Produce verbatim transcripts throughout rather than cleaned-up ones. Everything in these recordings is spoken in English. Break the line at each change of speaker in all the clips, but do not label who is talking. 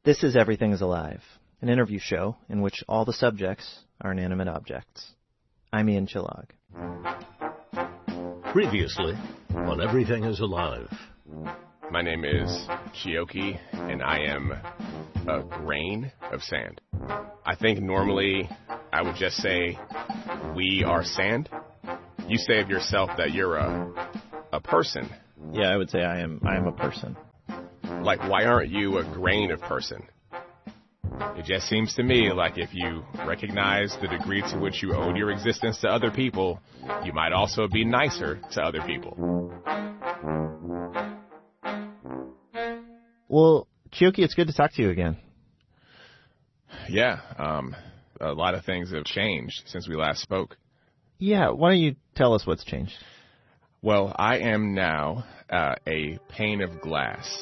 This is Everything is Alive, an interview show in which all the subjects are inanimate objects. I'm Ian Chillag.
Previously on Everything is Alive.
My name is Chioki, and I am a grain of sand. I think normally I would just say, we are sand. You say of yourself that you're a a person.
Yeah, I would say I am I am a person.
Like, why aren't you a grain of person? It just seems to me like if you recognize the degree to which you owed your existence to other people, you might also be nicer to other people.
Well, Chioki, it's good to talk to you again.
Yeah, um, a lot of things have changed since we last spoke.
Yeah, why don't you tell us what's changed?
Well, I am now uh, a pane of glass.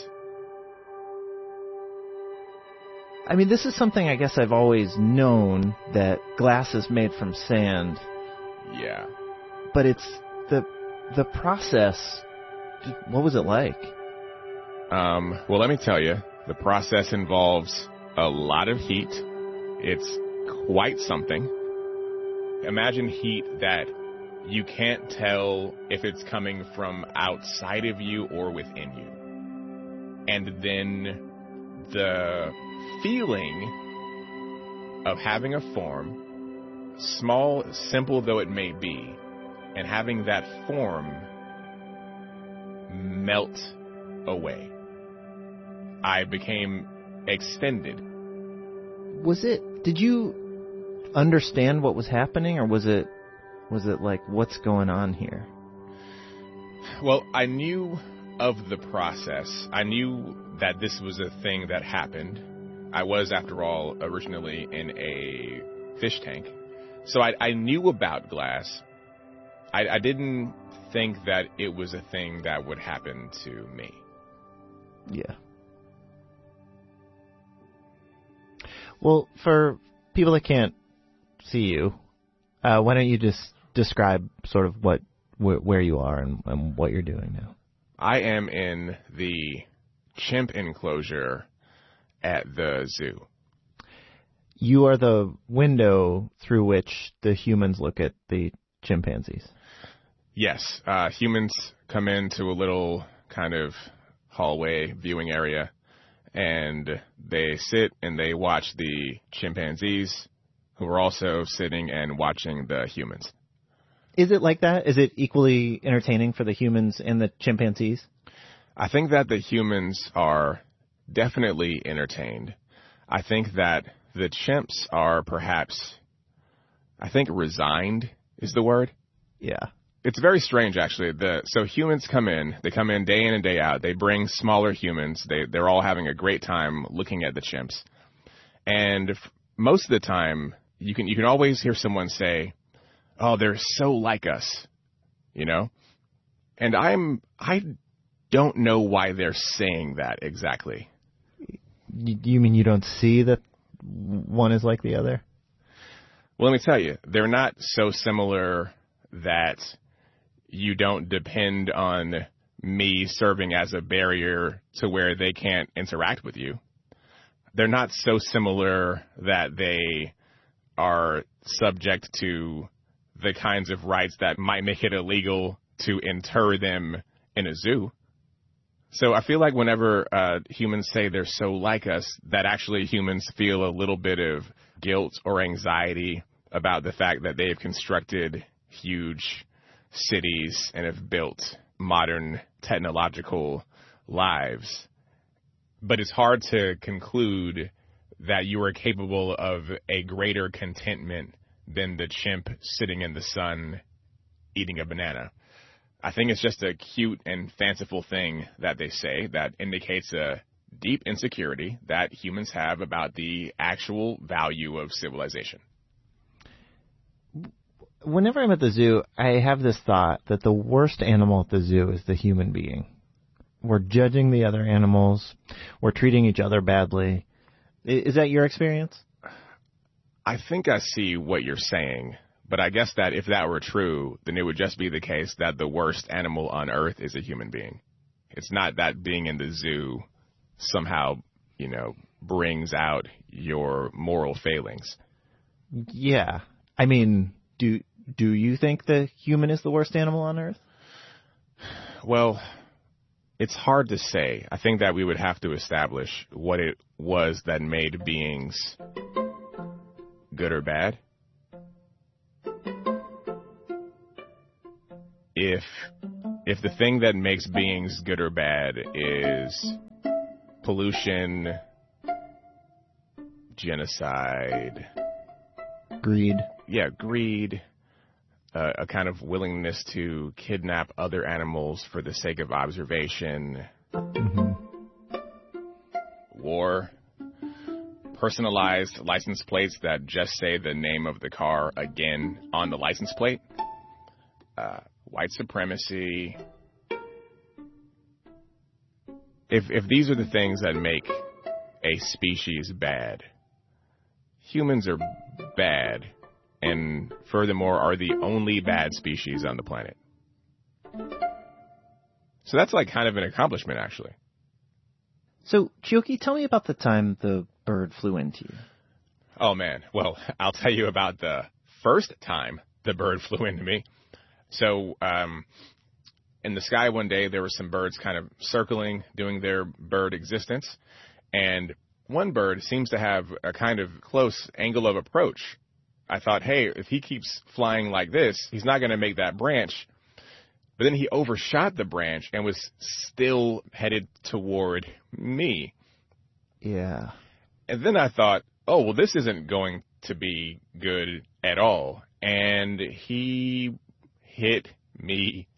I mean, this is something I guess I've always known, that glass is made from sand.
Yeah.
But it's the the process. What was it like?
Um, well, let me tell you, the process involves a lot of heat. It's quite something. Imagine heat that you can't tell if it's coming from outside of you or within you. And then the feeling of having a form, small, simple though it may be, and having that form melt away. I became extended.
Was it, did you understand what was happening, or was it, was it like, what's going on here?
Well, I knew of the process. I knew that this was a thing that happened. I was, after all, originally in a fish tank. So I, I knew about glass. I, I didn't think that it was a thing that would happen to me.
Yeah. Well, for people that can't see you, uh, why don't you just describe sort of what wh- where you are and, and what you're doing now?
I am in the chimp enclosure at the zoo.
You are the window through which the humans look at the chimpanzees.
Yes, uh, humans come into a little kind of hallway viewing area, and they sit and they watch the chimpanzees, who are also sitting and watching the humans.
Is it like that? Is it equally entertaining for the humans and the chimpanzees?
I think that the humans are definitely entertained. I think that the chimps are perhaps, I think resigned is the word.
Yeah.
It's very strange, actually. The So humans come in, they come in day in and day out. They bring smaller humans. They, they're all having a great time looking at the chimps. And f- most of the time, you can you can always hear someone say, oh, they're so like us, you know? And I'm, I don't know why they're saying that exactly.
You, you mean you don't see that one is like the other?
Well, let me tell you, they're not so similar that you don't depend on me serving as a barrier to where they can't interact with you. They're not so similar that they are subject to the kinds of rights that might make it illegal to inter them in a zoo. So I feel like whenever uh, humans say they're so like us, that actually humans feel a little bit of guilt or anxiety about the fact that they've constructed huge cities and have built modern technological lives. But it's hard to conclude that you are capable of a greater contentment than the chimp sitting in the sun eating a banana. I think it's just a cute and fanciful thing that they say that indicates a deep insecurity that humans have about the actual value of civilization.
Whenever I'm at the zoo, I have this thought that the worst animal at the zoo is the human being. We're judging the other animals. We're treating each other badly. Is that your experience?
I think I see what you're saying, but I guess that if that were true, then it would just be the case that the worst animal on earth is a human being. It's not that being in the zoo somehow you know, brings out your moral failings.
Yeah. I mean, do do you think the human is the worst animal on Earth?
Well, it's hard to say. I think that we would have to establish what it was that made beings good or bad. If if the thing that makes beings good or bad is pollution, genocide,
greed,
yeah, greed, uh, a kind of willingness to kidnap other animals for the sake of observation,
mm-hmm.
war, personalized license plates that just say the name of the car again on the license plate, uh, white supremacy. If if these are the things that make a species bad, humans are bad, and furthermore are the only bad species on the planet. So that's like kind of an accomplishment, actually.
So, Chioki, tell me about the time the bird flew into you.
Oh, man. Well, I'll tell you about the first time the bird flew into me. So, um, in the sky one day, there were some birds kind of circling, doing their bird existence. And one bird seems to have a kind of close angle of approach. I thought, hey, if he keeps flying like this, he's not going to make that branch. But then he overshot the branch and was still headed toward me.
Yeah.
And then I thought, oh, well, this isn't going to be good at all. And he hit me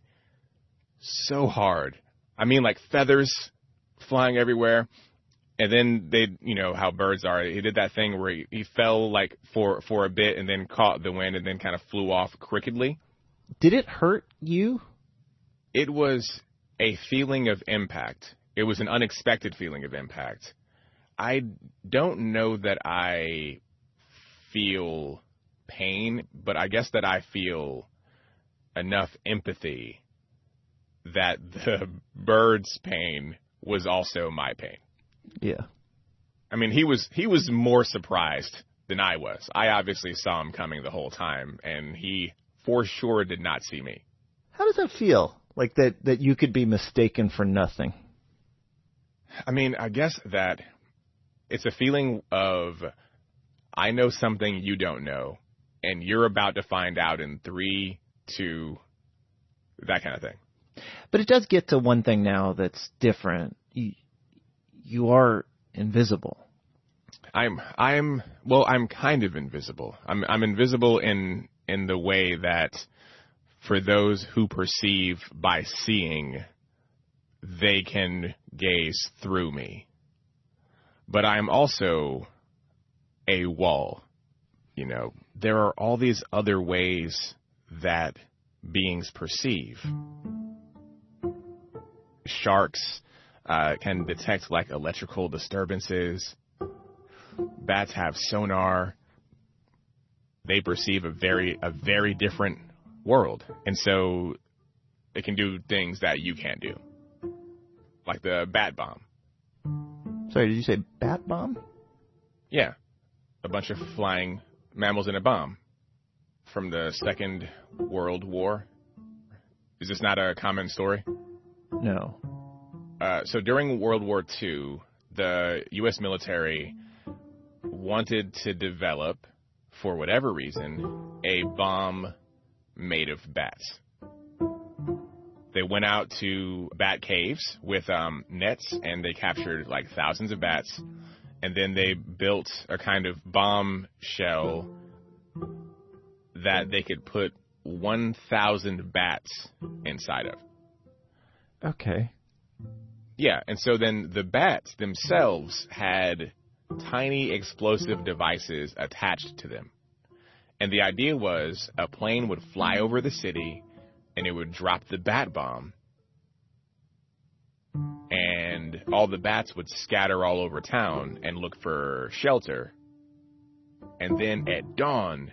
so hard. I mean, like feathers flying everywhere. And then they, you know, how birds are. He did that thing where he, he fell like for, for a bit and then caught the wind and then kind of flew off crookedly.
Did it hurt you?
It was a feeling of impact. It was an unexpected feeling of impact. I don't know that I feel pain, but I guess that I feel enough empathy that the bird's pain was also my pain.
Yeah.
I mean, he was he was more surprised than I was. I obviously saw him coming the whole time, and he for sure did not see me.
How does that feel? Like that, that you could be mistaken for nothing?
I mean, I guess that it's a feeling of I know something you don't know, and you're about to find out in three, two, that kind of thing.
But it does get to one thing now that's different. You, you are invisible.
I'm, I'm, well, I'm kind of invisible. I'm, I'm invisible in, in the way that for those who perceive by seeing, they can gaze through me. But I'm also a wall. You know, there are all these other ways that beings perceive. Sharks uh, can detect like electrical disturbances. Bats have sonar. They perceive a very a very different world, and so it can do things that you can't do, like the bat bomb.
Sorry, did you say bat bomb?
Yeah, a bunch of flying mammals in a bomb from the Second World War. Is this not a common story?
No.
Uh, so during World War Two, the U S military wanted to develop, for whatever reason, a bomb made of bats. They went out to bat caves with um, nets, and they captured like thousands of bats. And then they built a kind of bomb shell that they could put one thousand bats inside of.
Okay.
Yeah, and so then the bats themselves had tiny explosive devices attached to them. And the idea was a plane would fly over the city, and it would drop the bat bomb, and all the bats would scatter all over town and look for shelter. And then at dawn,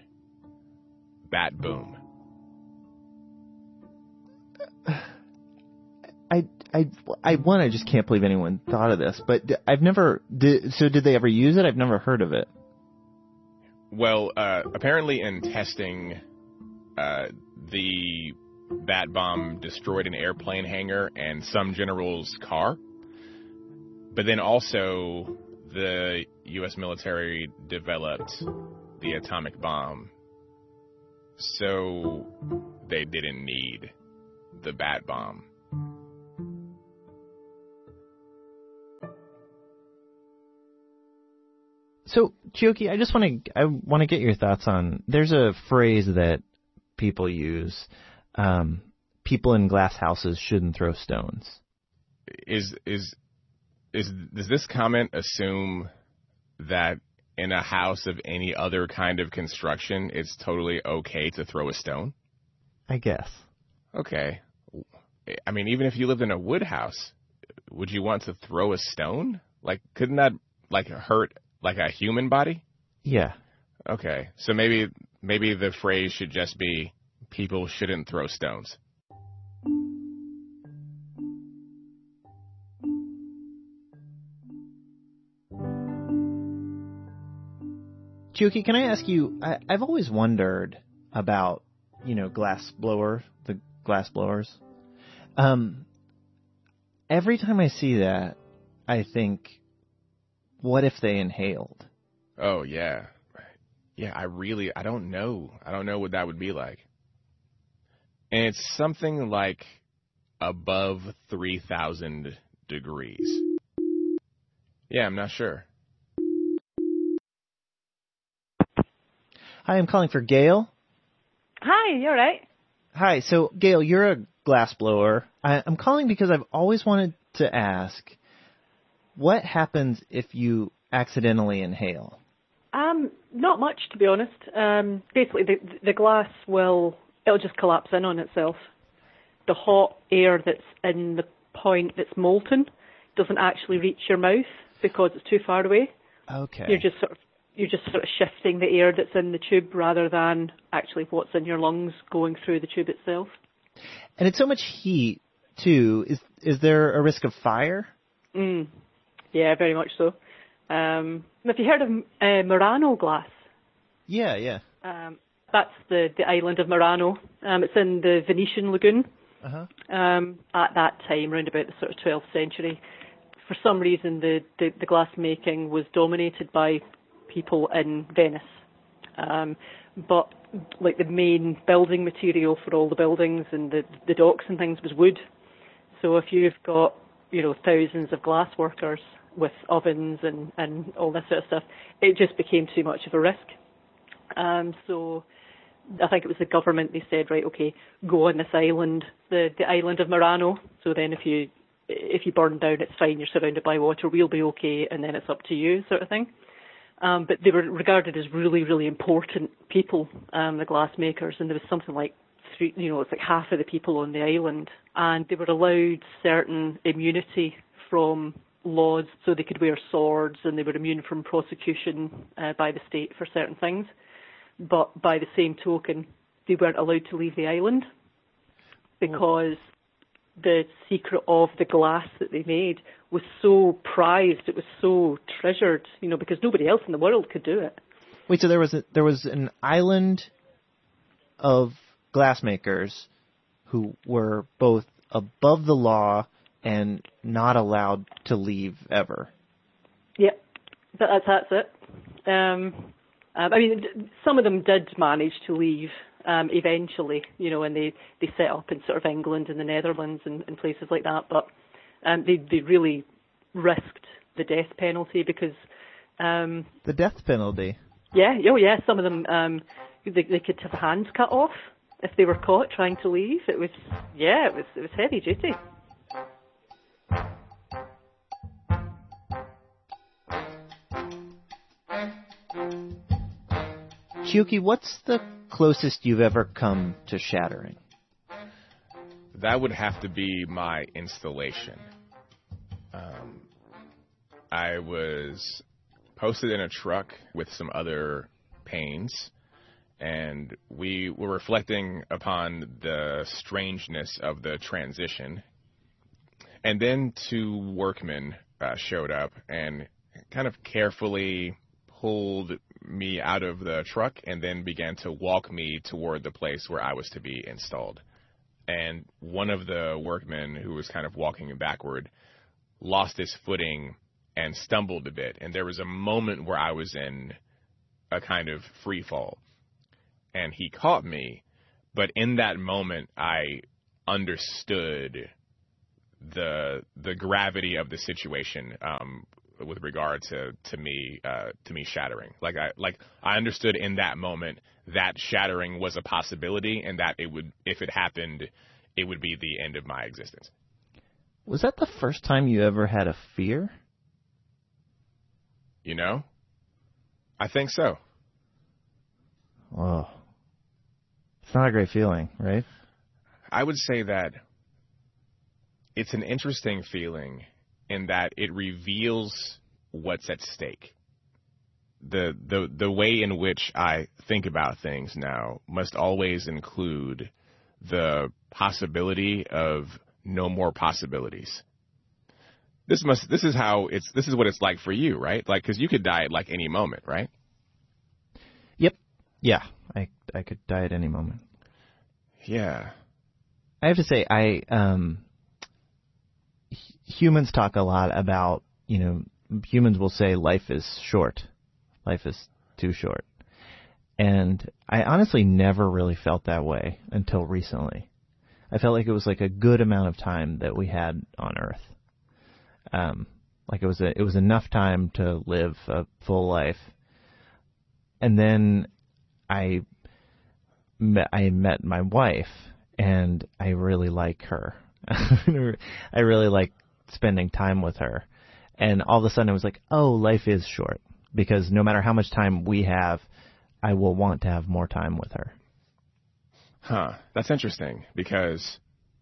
bat boom.
I, I, I one, I just can't believe anyone thought of this, but I've never, did, so did they ever use it? I've never heard of it.
Well, uh, apparently in testing, uh, the bat bomb destroyed an airplane hangar and some general's car. But then also the U S military developed the atomic bomb. So they didn't need the bat bomb.
So, Chioke, I just want to I want to get your thoughts on. There's a phrase that people use: um, "People in glass houses shouldn't throw stones."
Is is is does this comment assume that in a house of any other kind of construction, it's totally okay to throw a stone?
I guess.
Okay. I mean, even if you lived in a wood house, would you want to throw a stone? Like, couldn't that like hurt? Like a human body?
Yeah.
Okay. So maybe maybe the phrase should just be, people shouldn't throw stones.
Chioke, can I ask you, I, I've always wondered about, you know, glass blower, the glass blowers. Um, every time I see that, I think, what if they inhaled?
Oh, yeah. Yeah, I really, I don't know. I don't know what that would be like. And it's something like above three thousand degrees. Yeah, I'm not sure.
Hi, I'm calling for Gail.
Hi, you all right?
Hi, so Gail, you're a glass blower. I, I'm calling because I've always wanted to ask, what happens if you accidentally inhale?
Um, not much, to be honest. Um, basically, the, the glass will, it'll just collapse in on itself. The hot air that's in the point that's molten doesn't actually reach your mouth because it's too far away.
Okay.
You're just sort of, you're just sort of shifting the air that's in the tube rather than actually what's in your lungs going through the tube itself.
And it's so much heat, too. Is is there a risk of fire?
Mm. Yeah, very much so. Um, have you heard of uh, Murano glass?
Yeah, yeah.
Um, that's the, the island of Murano. Um, it's in the Venetian lagoon.
Uh-huh.
Um, at that time, around about the sort of twelfth century, for some reason the, the, the glass making was dominated by people in Venice. Um, but like the main building material for all the buildings and the, the docks and things was wood. So if you've got, you know, thousands of glass workers with ovens and, and all this sort of stuff, it just became too much of a risk. Um, so I think it was the government, they said, right, okay, go on this island, the, the island of Murano. So then if you if you burn down, it's fine, you're surrounded by water, we'll be okay, and then it's up to you, sort of thing. Um, but they were regarded as really, really important people, um, the glass makers, and there was something like three, you know, it's like half of the people on the island, and they were allowed certain immunity from laws, so they could wear swords, and they were immune from prosecution uh, by the state for certain things. But by the same token, they weren't allowed to leave the island because the secret of the glass that they made was so prized, it was so treasured, you know, because nobody else in the world could do it.
Wait, so there was a, there was an island of glassmakers who were both above the law and not allowed to leave ever.
Yep, but that's that's it. Um, um, I mean, some of them did manage to leave um, eventually, you know, and they, they set up in sort of England and the Netherlands and, and places like that. But um, they they really risked the death penalty because um,
the death penalty.
Yeah, oh yeah, some of them um, they, they could have hands cut off if they were caught trying to leave. It was yeah, it was it was heavy duty.
Chioke, what's the closest you've ever come to shattering?
That would have to be my installation. Um, I was posted in a truck with some other panes, and we were reflecting upon the strangeness of the transition. And then two workmen uh, showed up and kind of carefully pulled me out of the truck and then began to walk me toward the place where I was to be installed. And one of the workmen, who was kind of walking backward, lost his footing and stumbled a bit. And there was a moment where I was in a kind of free fall. And he caught me, but in that moment I understood the the gravity of the situation um, with regard to to me uh, to me shattering. Like I like I understood in that moment that shattering was a possibility, and that it would, if it happened, it would be the end of my existence.
Was that the first time you ever had a fear?
You know, I think so.
Oh, it's not a great feeling, right?
I would say that it's an interesting feeling in that it reveals what's at stake. The, the the way in which I think about things now must always include the possibility of no more possibilities. This must this is how it's this is what it's like for you, right? Like, because you could die at like any moment, right?
Yep. Yeah, I I could die at any moment.
Yeah.
I have to say, I um, humans talk a lot about, you know, humans will say life is short. Life is too short. And I honestly never really felt that way until recently. I felt like it was like a good amount of time that we had on Earth. Um, like it was a, it was enough time to live a full life. And then I met, I met my wife, and I really like her. I really like spending time with her. And all of a sudden it was like, oh, life is short. Because no matter how much time we have, I will want to have more time with her.
Huh. That's interesting, because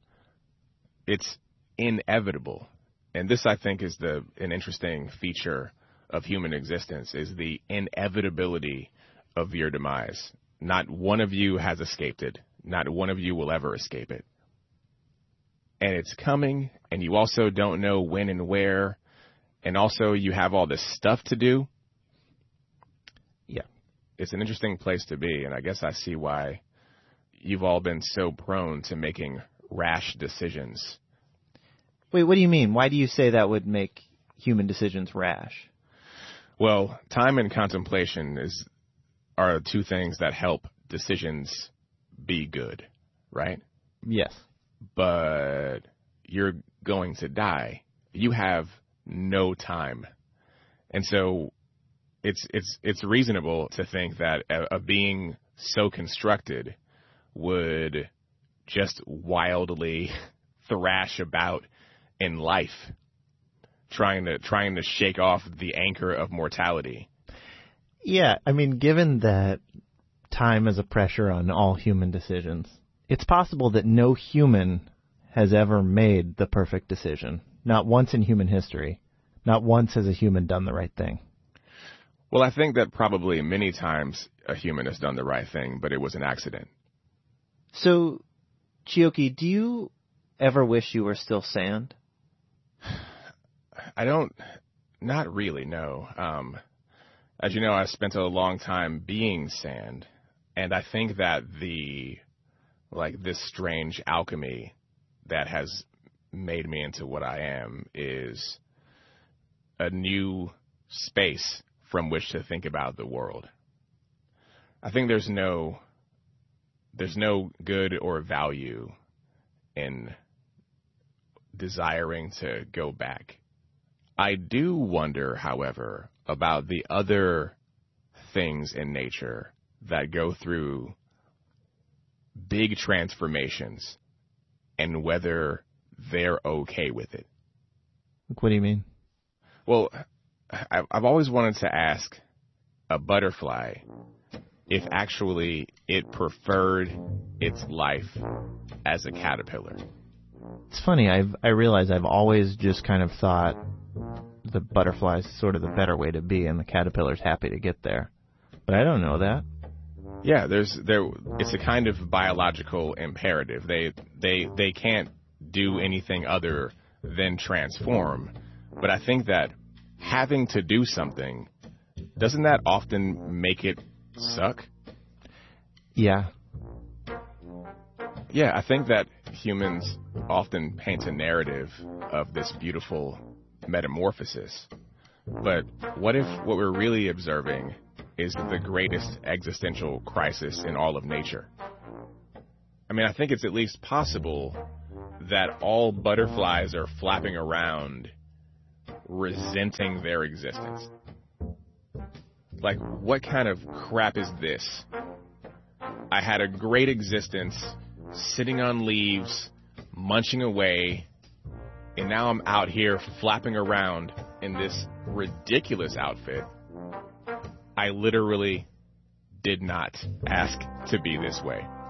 it's inevitable. And this, I think, is the an interesting feature of human existence, is the inevitability of your demise. Not one of you has escaped it. Not one of you will ever escape it. And it's coming, and you also don't know when and where. And also you have all this stuff to do.
Yeah.
It's an interesting place to be, and I guess I see why you've all been so prone to making rash decisions.
Wait, what do you mean? Why do you say that would make human decisions rash?
Well, time and contemplation is are two things that help decisions be good, right?
Yes.
But you're going to die. You have no time. And so it's it's it's reasonable to think that a, a being so constructed would just wildly thrash about in life, trying to trying to shake off the anchor of mortality.
Yeah, I mean, given that time is a pressure on all human decisions, it's possible that no human has ever made the perfect decision. Not once in human history. Not once has a human done the right thing.
Well, I think that probably many times a human has done the right thing, but it was an accident.
So, Chioke, do you ever wish you were still sand?
I don't, not really, no. Um, as you know, I spent a long time being sand, and I think that the, like, this strange alchemy that has made me into what I am is a new space from which to think about the world. I think there's no, there's no good or value in desiring to go back. I do wonder, however, about the other things in nature that go through big transformations and whether they're okay with it.
What do you mean?
Well, I've always wanted to ask a butterfly if actually it preferred its life as a caterpillar.
It's funny, I've, I realize I've always just kind of thought the butterfly's sort of the better way to be, and the caterpillar's happy to get there. But I don't know that.
Yeah, there's there. It's a kind of biological imperative. They they they can't do anything other then transform. But I think that having to do something, doesn't that often make it suck?
Yeah.
Yeah, I think that humans often paint a narrative of this beautiful metamorphosis. But what if what we're really observing is the greatest existential crisis in all of nature? I mean, I think it's at least possible that all butterflies are flapping around resenting their existence. Like, what kind of crap is this? I had a great existence, sitting on leaves, munching away, and now I'm out here flapping around in this ridiculous outfit. I literally did not ask to be this way.